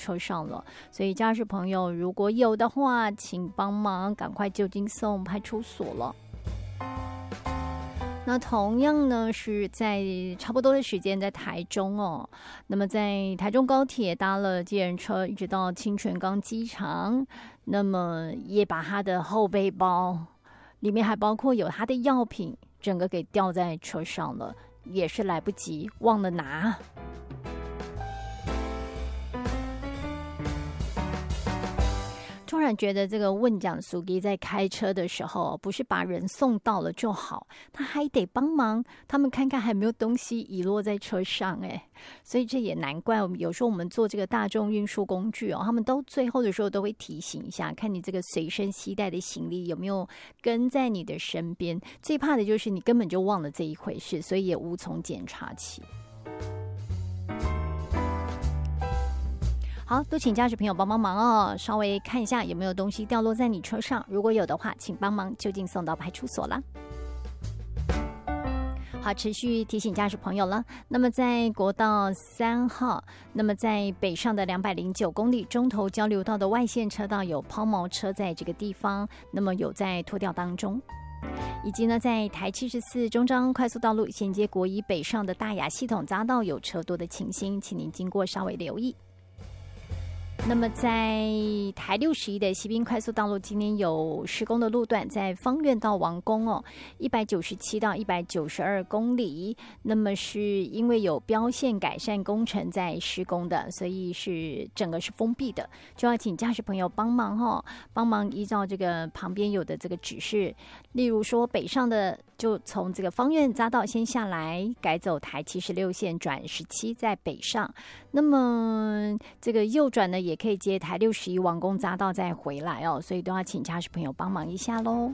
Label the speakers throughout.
Speaker 1: 车上了。所以驾驶朋友如果有的话，请帮忙赶快就近送派出所了。那同样呢，是在差不多的时间在台中哦。那么在台中高铁搭了计程车，一直到清泉岗机场，那么也把他的后背包里面还包括有他的药品，整个给掉在车上了，也是来不及，忘了拿。突然觉得这个问讲司机在开车的时候，不是把人送到了就好，他还得帮忙他们看看还没有东西遗落在车上所以这也难怪有时候我们做这个大众运输工具他们都最后的时候都会提醒一下，看你这个随身携带的行李有没有跟在你的身边。最怕的就是你根本就忘了这一回事，所以也无从检查起。好，都请驾驶朋友帮帮忙哦，稍微看一下有没有东西掉落在你车上，如果有的话，请帮忙就近送到派出所啦。好，持续提醒驾驶朋友了。那么在国道3号，那么在北上的209公里中投交流道的外线车道有抛锚车在这个地方，那么有在拖吊当中。以及呢，在台74中彰快速道路衔接国一北上的大雅系统匝道有车多的情形，请您经过稍微留意。那么在台61的西滨快速道路，今天有施工的路段，在芳苑到王宫197到192公里，那么是因为有标线改善工程在施工的，所以是整个是封闭的，就要请驾驶朋友帮忙帮忙依照这个旁边有的这个指示，例如说北上的就从这个芳苑匝道先下来，改走台76线转17在北上，那么这个右转呢也可以接台61王宫匝道再回来所以都要请驾驶朋友帮忙一下咯。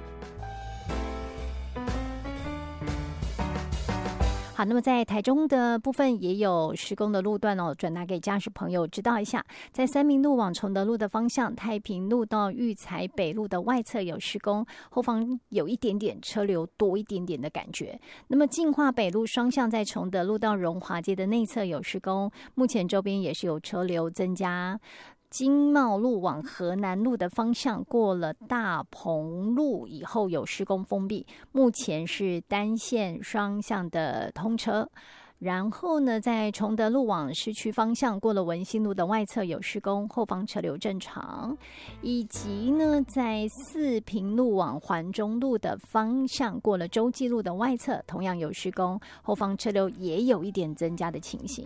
Speaker 1: 好，那么在台中的部分也有施工的路段转达给驾驶朋友知道一下。在三民路往崇德路的方向，太平路到育才北路的外侧有施工，后方有一点点车流多一点点的感觉。那么进化北路双向在崇德路到荣华街的内侧有施工，目前周边也是有车流增加。经贸路往河南路的方向，过了大鹏路以后有施工封闭，目前是单线双向的通车。然后呢，在崇德路往市区方向，过了文心路的外侧有施工，后方车流正常。以及呢，在四平路往环中路的方向，过了洲际路的外侧，同样有施工，后方车流也有一点增加的情形。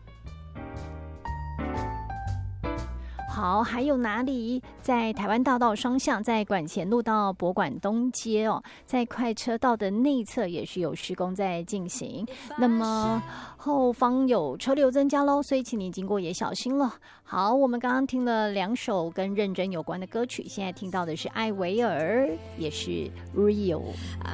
Speaker 1: 好，还有哪里？在台湾大道双向，在馆前路到博馆东街在快车道的内侧也是有施工在进行。那么后方有车流增加咯，所以请你经过也小心了。好，我们刚刚听了2首跟认真有关的歌曲，现在听到的是艾薇儿，也是 Real。